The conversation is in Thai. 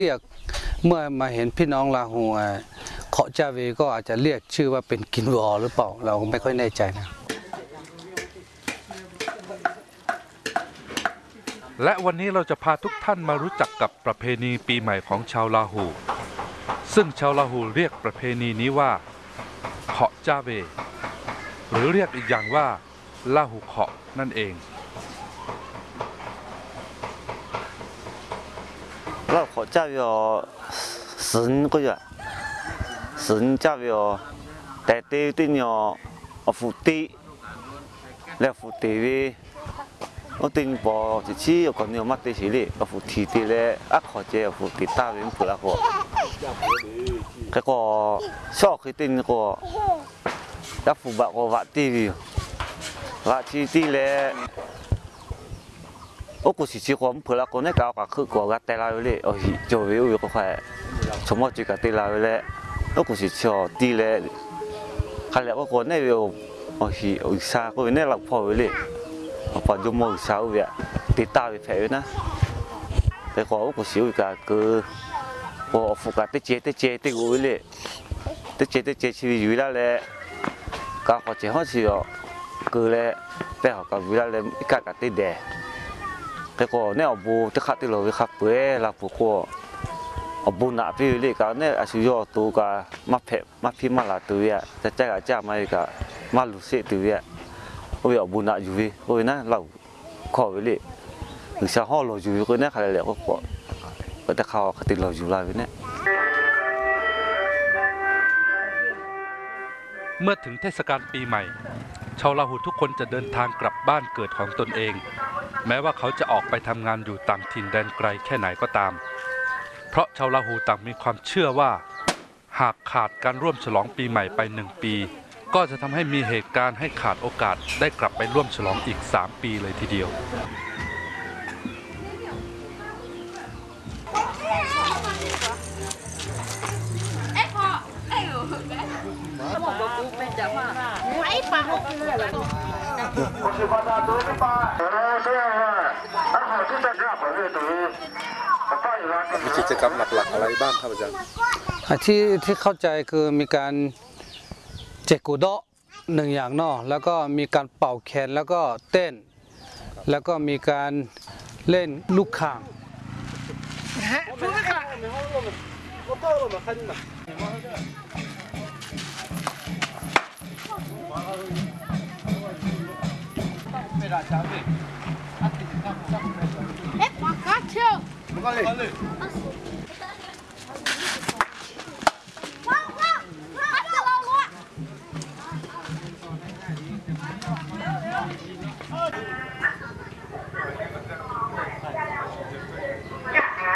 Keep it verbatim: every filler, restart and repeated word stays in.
เรียกเมื่อมาเห็นพี่น้องลาหูเคาะจาเวก็อาจจะเรียกชื่อว่าเป็นกินวอหรือเปล่าเราไม่ค่อยแน่ใจนะและวันนี้เราจะพาทุกท่านมารู้จักกับประเพณีปีใหม่ของชาวลาหูซึ่งชาวลาหูเรียกประเพณีนี้ว่าเคาะจาเวหรือเรียกอีกอย่างว่าลาหูเคาะนั่นเองลาหูเคาะจาเว十个月十จาเวแต่เตี้ยตัวเนี่ยเอาฟุตีแล้วฟุตีเว我顶包一次我讲你乜嘢事咧？我副提啲咧，一學者副提打完陪啦個，嗰個小佢頂個一副白個畫啲嘅，畫啲啲咧，我嗰時只個咁陪啦個呢，搞搞佢個個帶來咧，我做嘢有個塊，從我最近帶來咧，我嗰時做啲咧，係咧我個呢要我係我沙嗰邊呢落破咧。พอจุ่มมือเช้าเนี่ยติดตาไปแผลนะแต่ก็กูเสียวอีกคือพอฟุกติเจติเจติกูเลยติเจติเจชีวิตอยู่แล้วแหละก็ขอเจ้าเขาเสียวคือเลยแต่เขาก็อยู่แล้วเลยอีกก็ติดแดดแต่ก็เนี่ยเอาบูติขัดติโลวิขับเปื่อยหลับผูกก็เอาบูหนาพี่เลยก็เนี่ยอาชีพตัวก็มาเพ็บมาพิมมาลาตัวเนี่ยจะแจ้งอาจารย์มาอีกมาลุเสียตัวเนี่ย我要不拿就为，我那老考为哩，有些好老就个那还来我过，我得考肯定老就来为呢。 เมื่อถึงเทศกาลปีใหม่ชาวลาหูทุกคนจะเดินทางกลับบ้านเกิดของตนเองแม้ว่าเขาจะออกไปทำงานอยู่ต่างถิ่นแดนไกลแค่ไหนก็ตามเพราะชาวลาหูต่างมีความเชื่อว่าหากขาดการร่วมฉลองปีใหม่ไปหนึ่งปีก็จะทำให้มีเหตุการณ์ให้ขาดโอกาสได้กลับไปร่วมฉลองอีกสามปีเลยทีเดียวมีกิจกรรมหลักๆอะไรบ้างครับอาจารย์ที่ที่เข้าใจคือมีการเจกุโดะหนึ่งอย่างนอกแล้วก็มีการเป่าแคนแล้วก็เต้นแล้วก็มีการเล่นลูกข่างเอ๊ะมากัดเชียวมากัดเลย